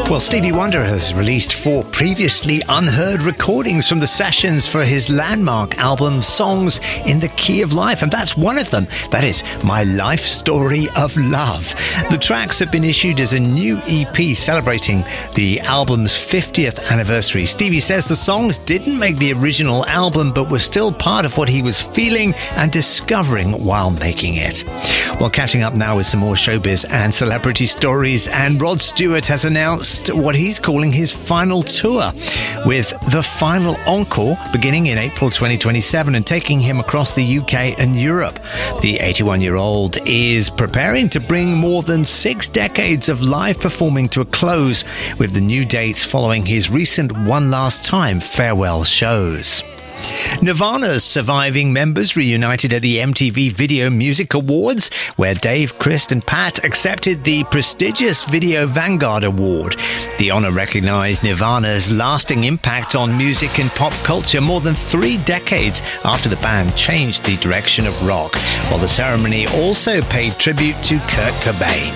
Well, Stevie Wonder has released 4 previously unheard recordings from the sessions for his landmark album Songs in the Key of Life, and that's one of them. That is My Life Story of Love. The tracks have been issued as a new EP celebrating the album's 50th anniversary. Stevie says the songs didn't make the original album, but were still part of what he was feeling and discovering while making it. Well, catching up now with some more showbiz and celebrity stories, and Rod Stewart has announced what he's calling his final tour, with the final encore beginning in April 2027 and taking him across the UK and Europe. The 81-year-old is preparing to bring more than 6 decades of live performing to a close, with the new dates following his recent One Last Time farewell shows. Nirvana's surviving members reunited at the MTV Video Music Awards, where Dave, Chris and Pat accepted the prestigious Video Vanguard Award. The honour recognised Nirvana's lasting impact on music and pop culture more than 3 decades after the band changed the direction of rock, while the ceremony also paid tribute to Kurt Cobain.